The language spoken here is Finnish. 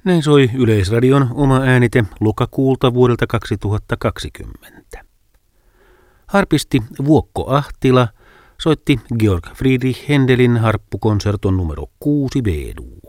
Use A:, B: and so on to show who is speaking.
A: Näin soi Yleisradion oma äänite lokakuulta vuodelta 2020. Harpisti Vuokko Ahtila soitti Georg Friedrich Händelin harppukonserton numero 6 B-dur.